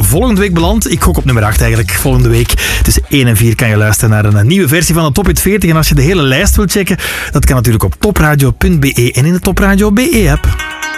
volgende week belandt. Ik gok op nummer 8 eigenlijk. Volgende week tussen 1 en 4 kan je luisteren naar een nieuwe versie van de Top Hit 40. En als je de hele lijst wilt checken, dat kan natuurlijk op topradio.be en in de Top Radio BE app.